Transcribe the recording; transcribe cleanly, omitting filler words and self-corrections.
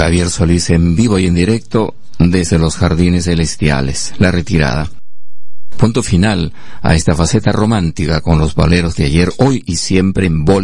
Javier Solís en vivo y en directo desde los Jardines Celestiales, La Retirada. Punto final a esta faceta romántica con los boleros de ayer, hoy y siempre en Boleros.